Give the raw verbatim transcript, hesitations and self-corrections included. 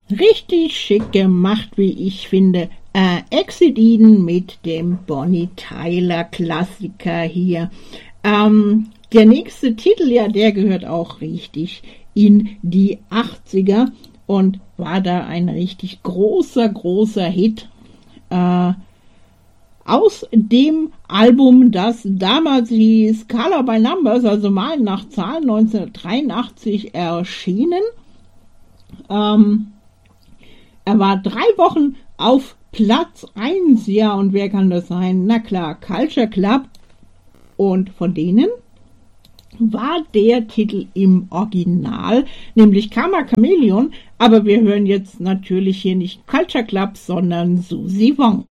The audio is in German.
Richtig schick gemacht, wie ich finde. Äh, Exit Eden mit dem Bonnie Tyler Klassiker hier. Ähm, der nächste Titel, ja, der gehört auch richtig in die achtziger und war da ein richtig großer, großer Hit. Äh, aus dem Album, das damals hieß Color by Numbers, also Malen nach Zahlen, neunzehnhundertdreiundachtzig erschienen. Ähm, er war drei Wochen auf Platz eins, ja, und wer kann das sein? Na klar, Culture Club. Und von denen war der Titel im Original, nämlich Karma Chameleon, aber wir hören jetzt natürlich hier nicht Culture Club, sondern Susie Wong.